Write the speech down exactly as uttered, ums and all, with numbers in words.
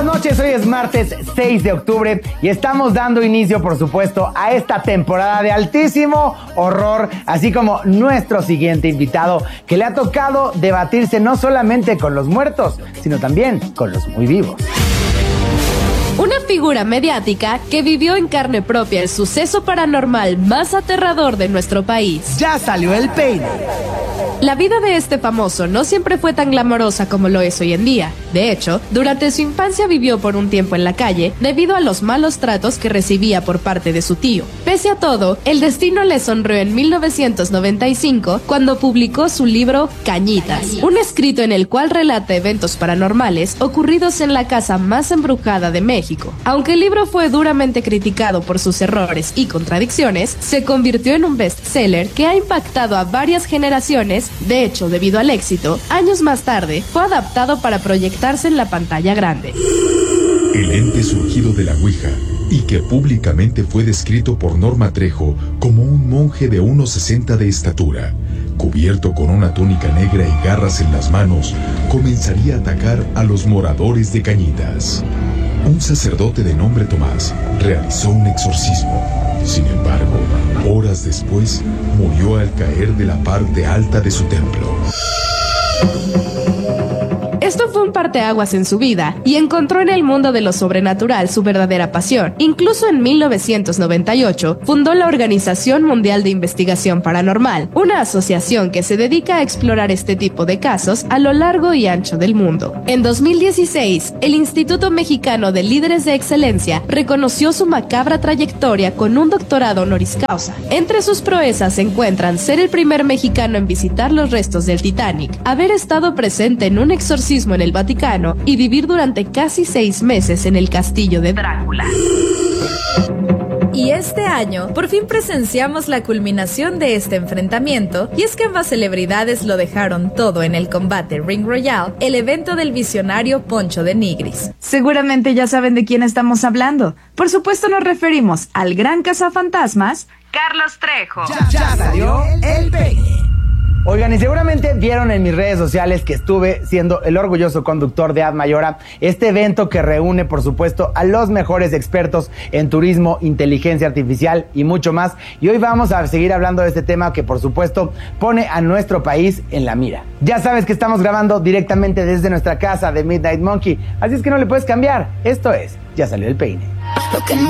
Buenas noches, hoy es martes seis de octubre y estamos dando inicio, por supuesto, a esta temporada de altísimo horror, así como nuestro siguiente invitado, que le ha tocado debatirse no solamente con los muertos, sino también con los muy vivos. Una figura mediática que vivió en carne propia el suceso paranormal más aterrador de nuestro país. Ya salió el peine. La vida de este famoso no siempre fue tan glamorosa como lo es hoy en día. De hecho, durante su infancia vivió por un tiempo en la calle debido a los malos tratos que recibía por parte de su tío. Pese a todo, el destino le sonrió en mil novecientos noventa y cinco cuando publicó su libro Cañitas, un escrito en el cual relata eventos paranormales ocurridos en la casa más embrujada de México. Aunque el libro fue duramente criticado por sus errores y contradicciones, se convirtió en un bestseller que ha impactado a varias generaciones. De hecho, debido al éxito, años más tarde fue adaptado para proyectarse en la pantalla grande. El ente surgido de la Ouija y que públicamente fue descrito por Norma Trejo como un monje de uno sesenta de estatura, cubierto con una túnica negra y garras en las manos, comenzaría a atacar a los moradores de Cañitas. Un sacerdote de nombre Tomás realizó un exorcismo. Sin embargo, horas después, murió al caer de la parte alta de su templo. Esto fue un parteaguas en su vida y encontró en el mundo de lo sobrenatural su verdadera pasión. Incluso en mil novecientos noventa y ocho fundó la Organización Mundial de Investigación Paranormal, una asociación que se dedica a explorar este tipo de casos a lo largo y ancho del mundo. En dos mil dieciséis, el Instituto Mexicano de Líderes de Excelencia reconoció su macabra trayectoria con un doctorado honoris causa. Entre sus proezas se encuentran ser el primer mexicano en visitar los restos del Titanic, haber estado presente en un exorcismo en el Vaticano y vivir durante casi seis meses en el castillo de Drácula. Y este año, por fin presenciamos la culminación de este enfrentamiento, y es que ambas celebridades lo dejaron todo en el combate Ring Royal, el evento del visionario Poncho de Nigris. Seguramente ya saben de quién estamos hablando. Por supuesto nos referimos al gran cazafantasmas, Carlos Trejo. Ya, ya salió el peine. Oigan, y seguramente vieron en mis redes sociales que estuve siendo el orgulloso conductor de Ad Mayora, este evento que reúne, por supuesto, a los mejores expertos en turismo, inteligencia artificial y mucho más. Y hoy vamos a seguir hablando de este tema que, por supuesto, pone a nuestro país en la mira. Ya sabes que estamos grabando directamente desde nuestra casa de Midnight Monkey, así es que no le puedes cambiar. Esto es Ya Salió el Peine.